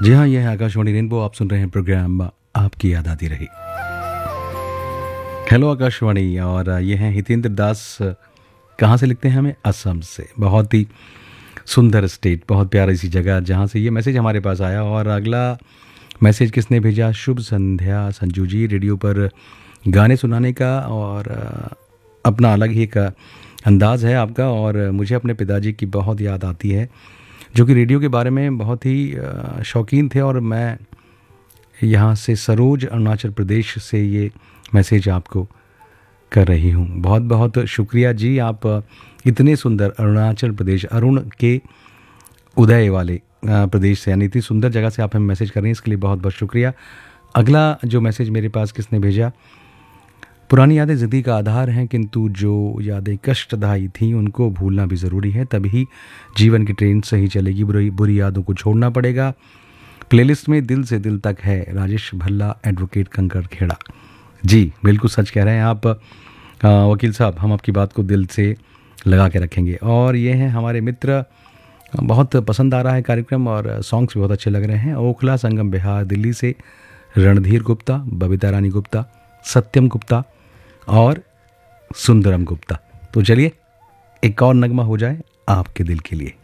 जी हाँ, ये है आकाशवाणी रेनबो। आप सुन रहे हैं प्रोग्राम आपकी याद आती रही। हेलो आकाशवाणी। और ये हैं हितेंद्र दास। कहाँ से लिखते हैं हमें? असम से। बहुत ही सुंदर स्टेट, बहुत प्यारी सी जगह जहाँ से ये मैसेज हमारे पास आया। और अगला मैसेज किसने भेजा? शुभ संध्या संजू जी। रेडियो पर गाने सुनाने का और अपना अलग ही एक अंदाज़ है आपका। और मुझे अपने पिताजी की बहुत याद आती है, जो कि रेडियो के बारे में बहुत ही शौकीन थे। और मैं यहाँ से सरोज, अरुणाचल प्रदेश से ये मैसेज आपको कर रही हूँ। बहुत बहुत शुक्रिया जी। आप इतने सुंदर अरुणाचल प्रदेश, अरुण के उदय वाले प्रदेश से, यानी इतनी सुंदर जगह से आप हमें मैसेज कर रही हैं, इसके लिए बहुत बहुत शुक्रिया। अगला जो मैसेज मेरे पास किसने भेजा? पुरानी यादें ज़िंदगी का आधार हैं, किंतु जो यादें कष्टदायी थीं उनको भूलना भी ज़रूरी है, तभी जीवन की ट्रेन सही चलेगी। बुरी यादों को छोड़ना पड़ेगा। प्लेलिस्ट में दिल से दिल तक है, राजेश भल्ला, एडवोकेट कंकर खेड़ा। जी बिल्कुल सच कह रहे हैं आप वकील साहब। हम आपकी बात को दिल से लगा के रखेंगे। और ये हैं हमारे मित्र। बहुत पसंद आ रहा है कार्यक्रम और सॉन्ग्स भी बहुत अच्छे लग रहे हैं। ओखला संगम बिहार दिल्ली से रणधीर गुप्ता, बबीता रानी गुप्ता, सत्यम गुप्ता और सुंदरम गुप्ता। तो चलिए एक और नगमा हो जाए आपके दिल के लिए।